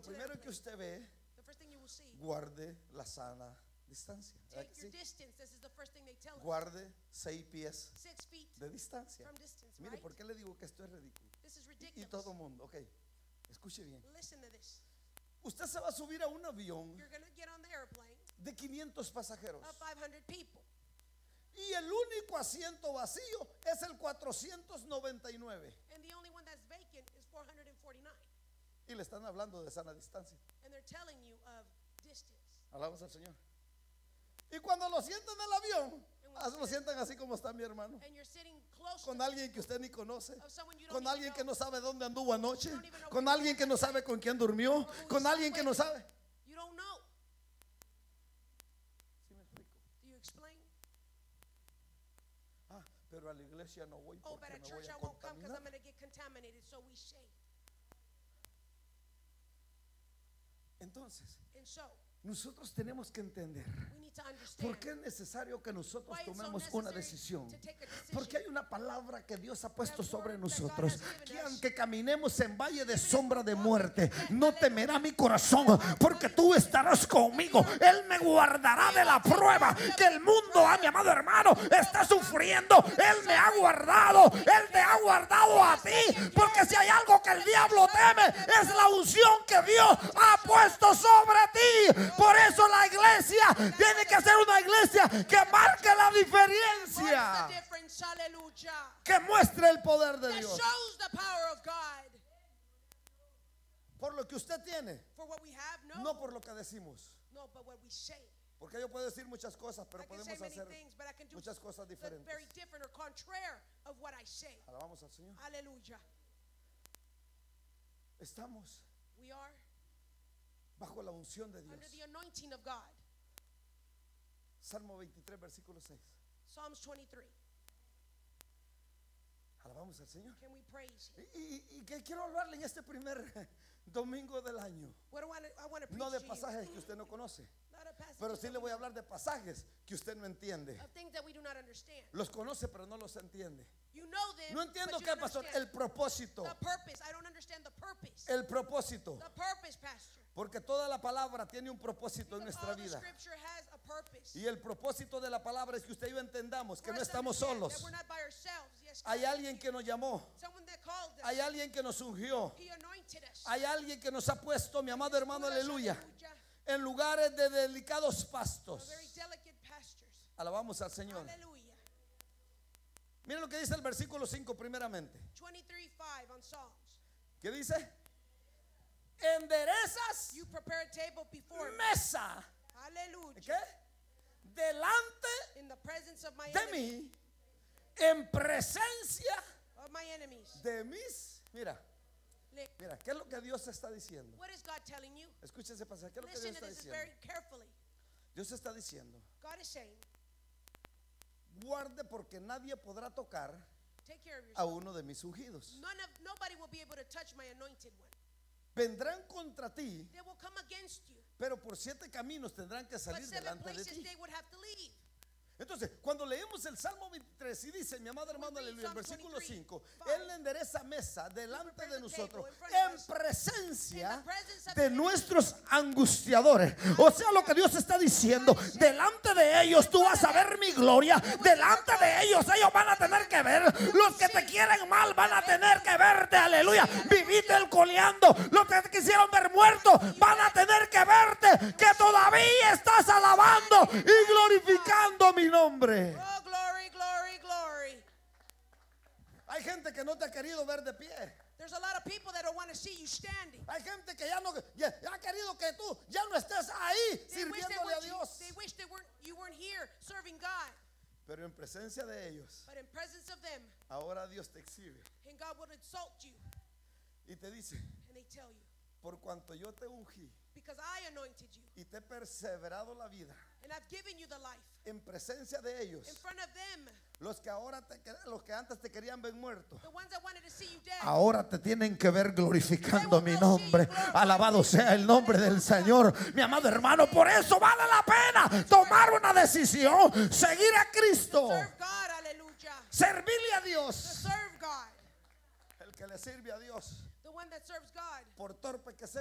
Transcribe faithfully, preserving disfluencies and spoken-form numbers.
lo primero que usted ve, guarde la sana distancia. ¿Sí? Guarde seis pies de distancia. Mire, ¿por qué le digo que esto es ridículo? Y, y todo mundo, ok, escuche bien. Usted se va a subir a un avión de quinientos pasajeros y el único asiento vacío es el cuatrocientos noventa y nueve. Y le están hablando de sana distancia. Alabamos al Señor. Y cuando lo sientan en el avión, lo sientan así como está mi hermano, con alguien que usted ni conoce, con alguien que no sabe dónde anduvo anoche, con alguien que no sabe con quién durmió, con alguien que no sabe. ¿Sí me explico? Ah, pero a la iglesia no voy porque me voy a contaminar. Entonces, nosotros tenemos que entender por qué es necesario que nosotros tomemos una decisión. Porque hay una palabra que Dios ha puesto sobre nosotros, que aunque caminemos en valle de sombra de muerte, no temerá mi corazón, porque tú estarás conmigo. Él me guardará de la prueba que el mundo, a mi amado hermano, está sufriendo. Él me ha guardado, Él te ha guardado a ti, porque si hay algo que el diablo teme, es la unción que Dios ha puesto sobre ti. Por eso la iglesia tiene que ser una iglesia que marque la diferencia, que muestre el poder de Dios por lo que usted tiene, no por lo que decimos. Porque yo puedo decir muchas cosas, pero podemos hacer muchas cosas diferentes. Alabamos al Señor. Estamos bajo la unción de Dios. Salmo veintitrés, versículo seis. Alabamos al Señor. Y, y, y que quiero hablarle en este primer domingo del año, no de pasajes que usted no conoce, pero sí le voy a hablar de pasajes que usted no entiende. Los conoce pero no los entiende. No entiendo qué, pastor. El propósito. El propósito. Porque toda la palabra tiene un propósito en nuestra vida. Y el propósito de la palabra es que usted y yo entendamos que no estamos solos. Hay alguien que nos llamó. Hay alguien que nos ungió. Hay alguien que nos ha puesto, mi amado hermano, aleluya, en lugares de delicados pastos. Alabamos al Señor. Miren lo que dice el versículo cinco primeramente. ¿Qué dice? Enderezas mesa. ¿Qué? Delante de mí, en presencia de mis. Mira, mira, ¿qué es lo que Dios está diciendo? Escuchen ese pasaje. ¿Qué es lo que Dios está diciendo? Dios está diciendo: guarde, porque nadie podrá tocar a uno de mis ungidos. Vendrán contra ti, pero por siete caminos tendrán que salir delante de ti. Entonces, cuando leemos el Salmo veintitrés y dice, mi amado hermano, aleluya, el versículo cinco, Él endereza mesa delante de nosotros en presencia de nuestros angustiadores. O sea, lo que Dios está diciendo: delante de ellos tú vas a ver mi gloria. Delante de ellos ellos van a tener que ver. Los que te quieren mal van a tener que verte, aleluya, vivite el coleando. Los que te quisieron ver muerto van a tener que verte, que todavía estás alabando y glorificando mi nombre. Oh, glory, glory, glory. Hay gente que no te ha querido ver de pie. There's a lot of people that don't want to see you standing. Hay gente que ya no ya, ya ha querido que tú ya no estés ahí They wish they sirviéndole a weren't- Dios. They wish they weren't, you weren't here serving God. Pero en presencia de ellos, But in presence of them, ahora Dios te exhibe and God will insult you, y te dice: and they tell you, por cuanto yo te ungí because I anointed you, y te he perseverado la vida and I've given you the life. en presencia de ellos, In front of them, los que ahora te, los que antes te querían ver muerto, the ones that wanted to see you dead. ahora te tienen que ver glorificando mi nombre. Alabado sea el nombre del Señor, mi amado hermano. Por eso vale la pena tomar una decisión, seguir a Cristo, Serve God, hallelujah. servirle a To Dios. serve God. El que le sirve a Dios, The one that serves God, por torpe que sea,